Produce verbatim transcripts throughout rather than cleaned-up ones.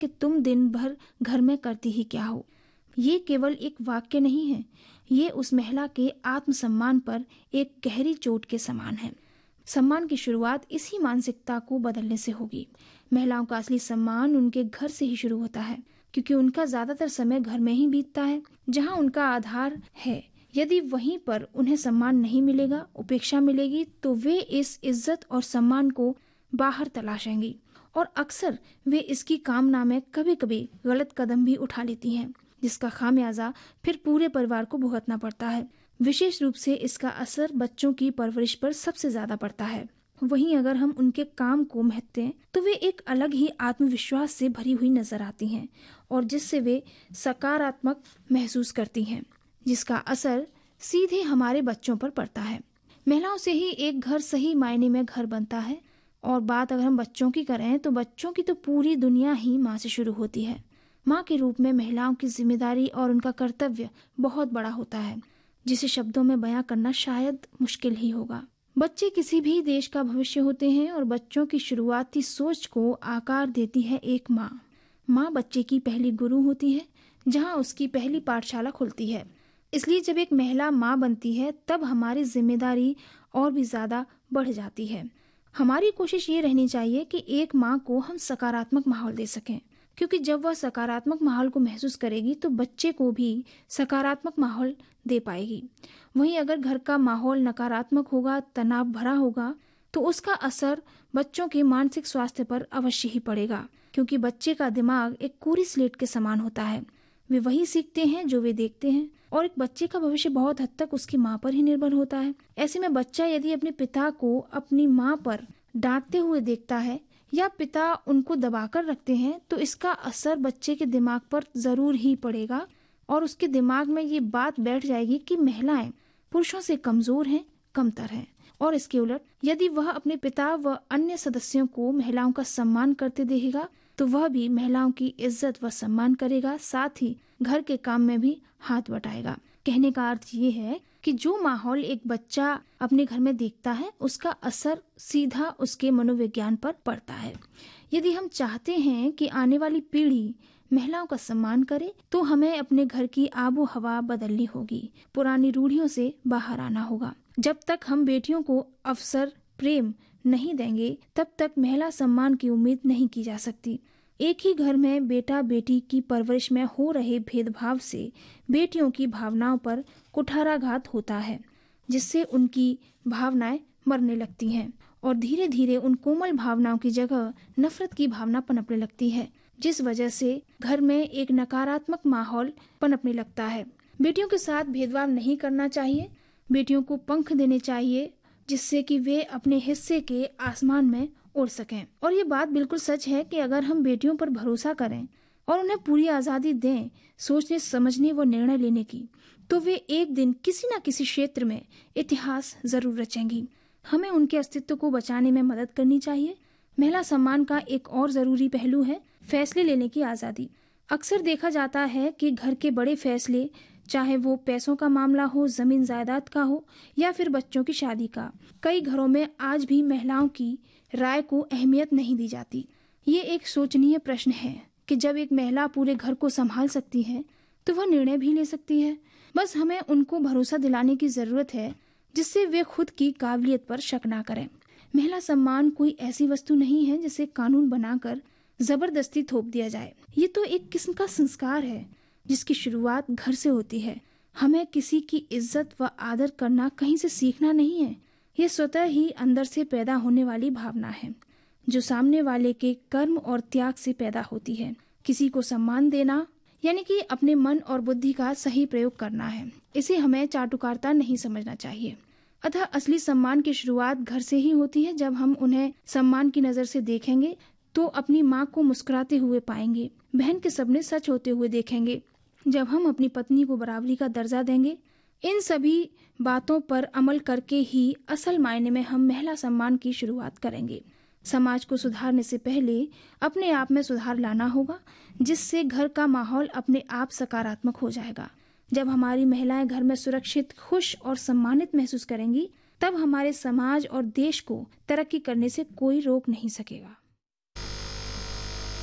कि तुम दिन भर घर में करती ही क्या हो। ये केवल एक वाक्य नहीं है, ये उस महिला के आत्मसम्मान पर एक गहरी चोट के समान है। सम्मान की शुरुआत इसी मानसिकता को बदलने से होगी। महिलाओं का असली सम्मान उनके घर से ही शुरू होता है, क्योंकि उनका ज्यादातर समय घर में ही बीतता है, जहाँ उनका आधार है। यदि वहीं पर उन्हें सम्मान नहीं मिलेगा, उपेक्षा मिलेगी, तो वे इस इज्जत और सम्मान को बाहर तलाशेंगी और अक्सर वे इसकी कामना में कभी कभी गलत कदम भी उठा लेती हैं, जिसका खामियाजा फिर पूरे परिवार को भुगतना पड़ता है। विशेष रूप से इसका असर बच्चों की परवरिश पर सबसे ज्यादा पड़ता है। वहीं अगर हम उनके काम को महत्व दें तो वे एक अलग ही आत्मविश्वास से भरी हुई नजर आती हैं और जिससे वे सकारात्मक महसूस करती हैं, जिसका असर सीधे हमारे बच्चों पर पड़ता है। महिलाओं से ही एक घर सही मायने में घर बनता है। और बात अगर हम बच्चों की करें तो बच्चों की तो पूरी दुनिया ही माँ से शुरू होती है। माँ के रूप में महिलाओं की जिम्मेदारी और उनका कर्तव्य बहुत बड़ा होता है, जिसे शब्दों में बयां करना शायद मुश्किल ही होगा। बच्चे किसी भी देश का भविष्य होते हैं और बच्चों की शुरुआती सोच को आकार देती है एक माँ। माँ बच्चे की पहली गुरु होती है, जहाँ उसकी पहली पाठशाला खुलती है। इसलिए जब एक महिला माँ बनती है तब हमारी जिम्मेदारी और भी ज्यादा बढ़ जाती है। हमारी कोशिश ये रहनी चाहिए कि एक माँ को हम सकारात्मक माहौल दे सकें, क्योंकि जब वह सकारात्मक माहौल को महसूस करेगी तो बच्चे को भी सकारात्मक माहौल दे पाएगी। वहीं अगर घर का माहौल नकारात्मक होगा, तनाव भरा होगा, तो उसका असर बच्चों के मानसिक स्वास्थ्य पर अवश्य ही पड़ेगा, क्योंकि बच्चे का दिमाग एक कोरी स्लेट के समान होता है। वे वही सीखते हैं जो वे देखते हैं और एक बच्चे का भविष्य बहुत हद तक उसकी माँ पर ही निर्भर होता है। ऐसे में बच्चा यदि अपने पिता को अपनी माँ पर डांटते हुए देखता है या पिता उनको दबाकर रखते हैं तो इसका असर बच्चे के दिमाग पर जरूर ही पड़ेगा और उसके दिमाग में ये बात बैठ जाएगी कि महिलाएं पुरुषों से कमजोर हैं, कमतर हैं। और इसके उलट यदि वह अपने पिता व अन्य सदस्यों को महिलाओं का सम्मान करते देखेगा तो वह भी महिलाओं की इज्जत व सम्मान करेगा, साथ ही घर के काम में भी हाथ बटाएगा। कहने का अर्थ ये है कि जो माहौल एक बच्चा अपने घर में देखता है उसका असर सीधा उसके मनोविज्ञान पर पड़ता है। यदि हम चाहते हैं कि आने वाली पीढ़ी महिलाओं का सम्मान करे तो हमें अपने घर की आबो हवा बदलनी होगी, पुरानी रूढ़ियों से बाहर आना होगा। जब तक हम बेटियों को अवसर प्रेम नहीं देंगे तब तक महिला सम्मान की उम्मीद नहीं की जा सकती। एक ही घर में बेटा बेटी की परवरिश में हो रहे भेदभाव से बेटियों की भावनाओं पर कुठाराघात होता है, जिससे उनकी भावनाएं मरने लगती हैं और धीरे धीरे उन कोमल भावनाओं की जगह नफरत की भावना पनपने लगती है, जिस वजह से घर में एक नकारात्मक माहौल पनपने लगता है। बेटियों के साथ भेदभाव नहीं करना चाहिए, बेटियों को पंख देने चाहिए जिससे कि वे अपने हिस्से के आसमान में उड़ सकें। और ये बात बिल्कुल सच है कि अगर हम बेटियों पर भरोसा करें और उन्हें पूरी आजादी दें सोचने समझने व निर्णय लेने की, तो वे एक दिन किसी न किसी क्षेत्र में इतिहास जरूर रचेंगी। हमें उनके अस्तित्व को बचाने में मदद करनी चाहिए। महिला सम्मान का एक और जरूरी पहलू है फैसले लेने की आजादी। अक्सर देखा जाता है कि घर के बड़े फैसले, चाहे वो पैसों का मामला हो, जमीन जायदाद का हो या फिर बच्चों की शादी का, कई घरों में आज भी महिलाओं की राय को अहमियत नहीं दी जाती। ये एक सोचनीय प्रश्न है कि जब एक महिला पूरे घर को संभाल सकती है तो वह निर्णय भी ले सकती है। बस हमें उनको भरोसा दिलाने की जरूरत है जिससे वे खुद की काबिलियत पर शक ना करें। महिला सम्मान कोई ऐसी वस्तु नहीं है जिसे कानून बनाकर जबरदस्ती थोप दिया जाए। ये तो एक किस्म का संस्कार है जिसकी शुरुआत घर से होती है। हमें किसी की इज्जत व आदर करना कहीं से सीखना नहीं है, ये स्वतः ही अंदर से पैदा होने वाली भावना है जो सामने वाले के कर्म और त्याग से पैदा होती है। किसी को सम्मान देना यानी कि अपने मन और बुद्धि का सही प्रयोग करना है। इसे हमें चाटुकारिता नहीं समझना चाहिए। अतः असली सम्मान की शुरुआत घर से ही होती है। जब हम उन्हें सम्मान की नजर से देखेंगे तो अपनी माँ को मुस्कुराते हुए पाएंगे, बहन के सपने सच होते हुए देखेंगे। जब हम अपनी पत्नी को बराबरी का दर्जा देंगे, इन सभी बातों पर अमल करके ही असल मायने में हम महिला सम्मान की शुरुआत करेंगे। समाज को सुधारने से पहले अपने आप में सुधार लाना होगा, जिससे घर का माहौल अपने आप सकारात्मक हो जाएगा। जब हमारी महिलाएं घर में सुरक्षित, खुश और सम्मानित महसूस करेंगी, तब हमारे समाज और देश को तरक्की करने से कोई रोक नहीं सकेगा।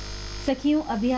सखियों अभियान